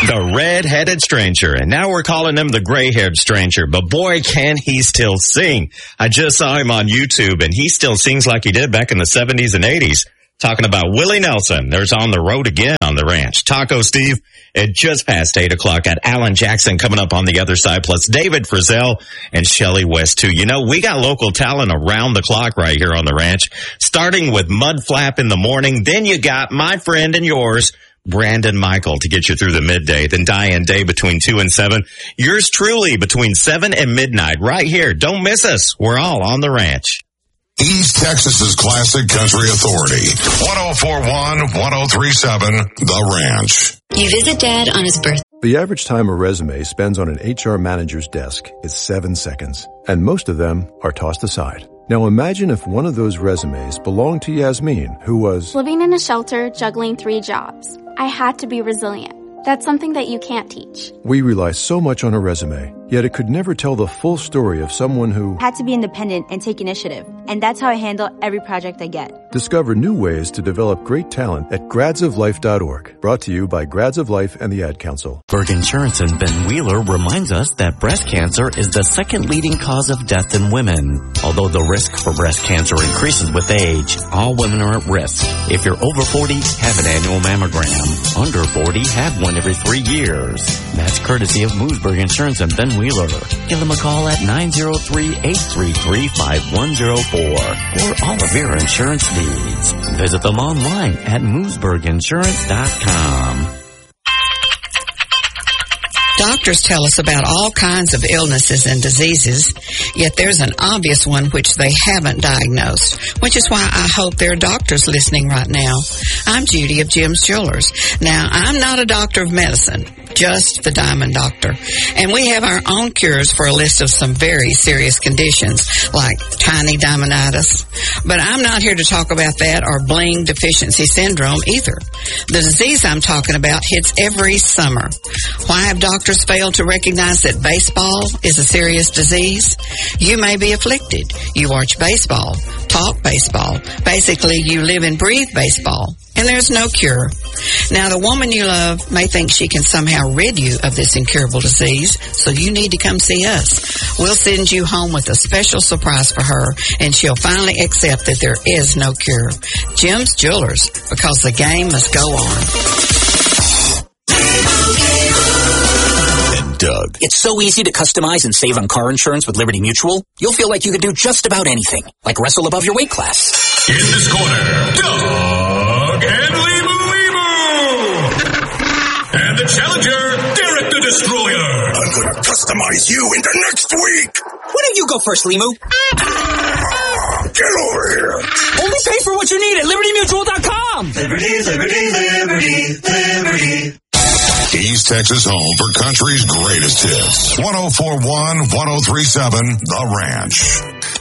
The red-headed stranger, and now we're calling him the gray-haired stranger, but boy, can he still sing. I just saw him on YouTube, and he still sings like he did back in the 70s and 80s. Talking about Willie Nelson. There's On the Road Again on the ranch. Taco Steve at just past 8 o'clock. Got Alan Jackson coming up on the other side, plus David Frizzell and Shelley West, too. You know, we got local talent around the clock right here on the ranch, starting with Mud Flap in the morning. Then you got my friend and yours, Brandon Michael, to get you through the midday. Then Diane Day between 2 and 7. Yours truly between 7 and midnight right here. Don't miss us. We're all on the ranch. East Texas's classic country authority. 104.1, 103.7, The Ranch. You visit Dad on his birthday. The average time a resume spends on an HR manager's desk is 7 seconds, and most of them are tossed aside. Now imagine if one of those resumes belonged to Yasmin, who was living in a shelter, juggling 3 jobs. I had to be resilient. That's something that you can't teach. We rely so much on a resume, yet it could never tell the full story of someone who had to be independent and take initiative. And that's how I handle every project I get. Discover new ways to develop great talent at gradsoflife.org. Brought to you by Grads of Life and the Ad Council. Berg Insurance and Ben Wheeler reminds us that breast cancer is the second leading cause of death in women. Although the risk for breast cancer increases with age, all women are at risk. If you're over 40, have an annual mammogram. Under 40, have one every 3 years. That's courtesy of Moosberg Insurance and Ben Wheeler. Give them a call at 903-833-5104 for all of your insurance needs. Visit them online at moosberginsurance.com. Doctors tell us about all kinds of illnesses and diseases, yet there's an obvious one which they haven't diagnosed, which is why I hope there are doctors listening right now. I'm Judy of Jim's Jewelers. Now, I'm not a doctor of medicine, just the Diamond Doctor. And we have our own cures for a list of some very serious conditions, like tiny diamonditis. But I'm not here to talk about that or bling deficiency syndrome either. The disease I'm talking about hits every summer. Why have doctors failed to recognize that baseball is a serious disease? You may be afflicted. You watch baseball, talk baseball. Basically, you live and breathe baseball. And there's no cure. Now, the woman you love may think she can somehow rid you of this incurable disease, so you need to come see us. We'll send you home with a special surprise for her, and she'll finally accept that there is no cure. Jim's Jewelers, because the game must go on. Doug. It's so easy to customize and save on car insurance with Liberty Mutual. You'll feel like you could do just about anything, like wrestle above your weight class. In this corner, Doug and Limu. And the challenger, Derek the Destroyer. I'm gonna customize you into next week. Why don't you go first, Limu? Get over here. Only pay for what you need at LibertyMutual.com. Liberty, liberty, liberty, liberty. East Texas home for country's greatest hits. 104.1, 103.7, The Ranch.